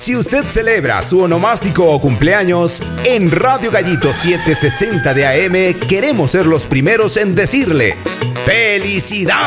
Si usted celebra su onomástico o cumpleaños, en Radio Gallito 760 de AM queremos ser los primeros en decirle ¡Felicidades!